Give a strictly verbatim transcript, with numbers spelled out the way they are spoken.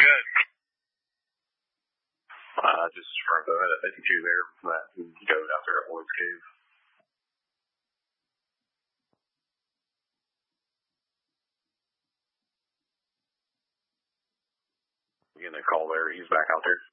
Good. Uh, just for a minute, I think you're there from that goat out there at Lloyd's Cave. Getting a call there. He's back out there.